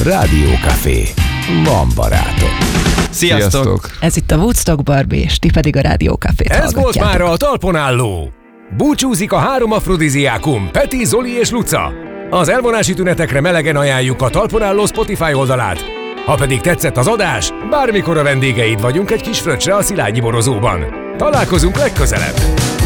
Rádiókafé. Van barátok. Sziasztok! Ez itt a Woodstock Barbie, és ti pedig a Rádiókafét Ez volt hallgatjátok. már a talpon álló. Búcsúzik a 3 afrodiziákum, Peti, Zoli és Luca. Az elvonási tünetekre melegen ajánljuk a talpon álló Spotify oldalát. Ha pedig tetszett az adás, bármikor a vendégeid vagyunk egy kis fröccsre a Szilágyi borozóban. Találkozunk legközelebb!